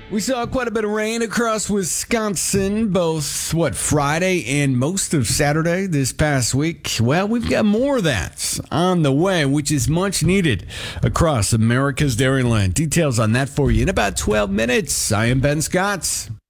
We saw quite a bit of rain across Wisconsin, both, Friday and most of Saturday this past week. Well, we've got more of that on the way, which is much needed across America's Dairyland. Details on that for you in about 12 minutes. I am Ben Scott.